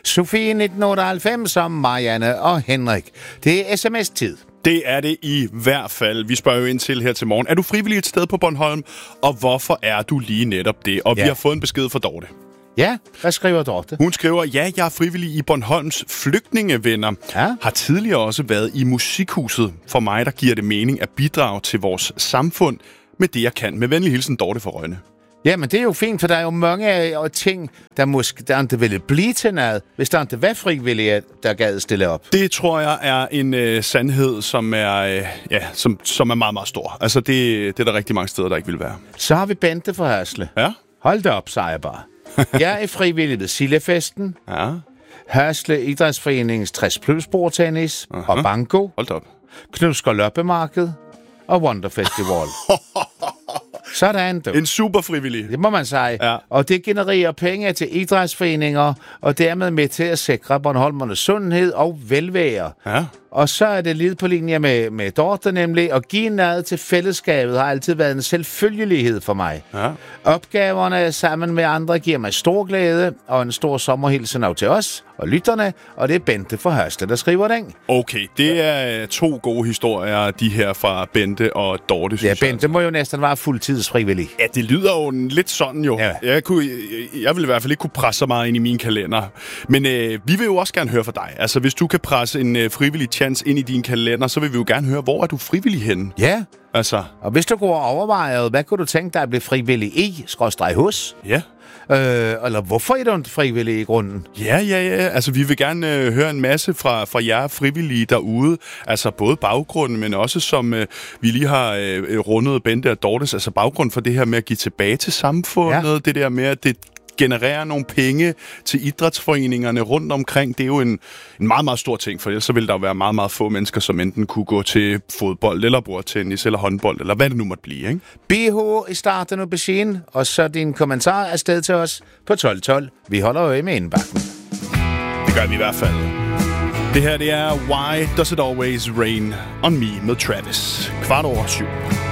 Sofie 1998 som Marianne og Henrik. Det er sms-tid. Det er det i hvert fald. Vi spørger jo ind til her til morgen. Er du frivillig et sted på Bornholm, og hvorfor er du lige netop det? Og vi har fået en besked fra Dorte. Ja, hvad skriver Dorte? Hun skriver, ja, jeg er frivillig i Bornholms Flygtningevenner. Ja. Har tidligere også været i Musikhuset. For mig, der giver det mening at bidrage til vores samfund med det, jeg kan. Med venlig hilsen, Dorte fra Rønne. Ja, men det er jo fint, for der er jo mange ting, der ikke ville blive til noget, hvis der ikke var frivillige, der gad stille op. Det tror jeg er en sandhed, som er, som er meget, meget stor. Altså, det er der rigtig mange steder, der ikke vil være. Så har vi Bente fra Hørsle. Ja. Hold da op, siger jeg bare. Jeg er frivillig ved Sillefesten. Ja. Hørsle Idrætsforeningens 60+ bordtennis og banko. Hold da op. Knudsker Loppemarked og Wonder Festival. Sådan, du. En super frivillig. Det må man sige. Ja. Og det genererer penge til idrætsforeninger, og dermed med til at sikre Bornholmernes sundhed og velvære. Ja. Og så er det lidt på linje med Dorte, nemlig at give noget til fællesskabet har altid været en selvfølgelighed for mig. Ja. Opgaverne sammen med andre giver mig stor glæde, og en stor sommerhilsen af til os og lytterne, og det er Bente fra Hørsle, der skriver den. Okay, det er 2 gode historier, de her fra Bente og Dorte, synes Bente må jo næsten være fuldtidsfrivillig. Ja, det lyder jo lidt sådan jo. Ja. Jeg vil i hvert fald ikke kunne presse så meget ind i min kalender. Men vi vil jo også gerne høre fra dig. Altså, hvis du kan presse en frivillig chance ind i din kalender, så vil vi jo gerne høre, hvor er du frivillig henne? Ja. Altså. Og hvis du går og overvejer, hvad kunne du tænke dig at blive frivillig i, /hos? Ja. Eller hvorfor er du ikke frivillig i grunden? Ja. Altså, vi vil gerne høre en masse fra jer frivillige derude. Altså, både baggrunden, men også som vi lige har rundet Bente og Dortes, altså baggrund for det her med at give tilbage til samfundet. Ja. Det der med, at det generere nogle penge til idrætsforeningerne rundt omkring. Det er jo en meget, meget stor ting, for ellers så vil der jo være meget, meget få mennesker, som enten kunne gå til fodbold, eller bordtennis, eller håndbold, eller hvad det nu måtte blive, ikke? BH i starten af beskeden, og så din kommentar afsted til os på 1212. Vi holder øje med indbakken. Det gør vi i hvert fald. Det her, det er Why Does It Always Rain On Me med Travis. 7:15.